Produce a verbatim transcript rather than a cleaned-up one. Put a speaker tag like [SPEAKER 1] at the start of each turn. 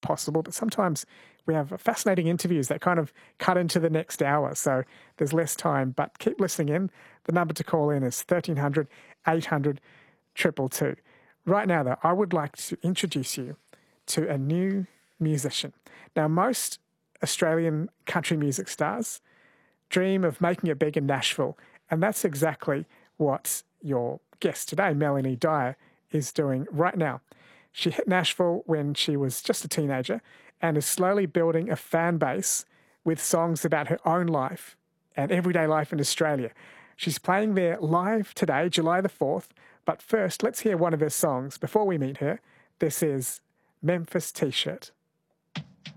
[SPEAKER 1] possible, but sometimes we have fascinating interviews that kind of cut into the next hour, so there's less time. But keep listening in. The number to call in is thirteen hundred, eight hundred, two two two. Right now, though, I would like to introduce you to a new musician. Now, most Australian country music stars dream of making it big in Nashville, and that's exactly what your guest today, Melanie Dyer, is doing right now. She hit Nashville when she was just a teenager and is slowly building a fan base with songs about her own life and everyday life in Australia. She's playing there live today, July the fourth, but first, let's hear one of her songs before we meet her. This is Memphis T-Shirt.